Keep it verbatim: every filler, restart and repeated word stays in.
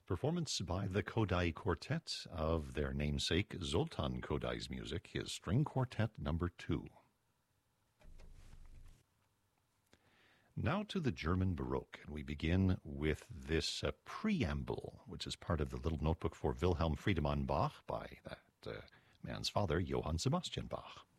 Performance by the Kodály Quartet of their namesake Zoltán Kodály's music, his string quartet number two. Now to the German Baroque, and we begin with this uh, preamble, which is part of the little notebook for Wilhelm Friedemann Bach by that uh, man's father, Johann Sebastian Bach.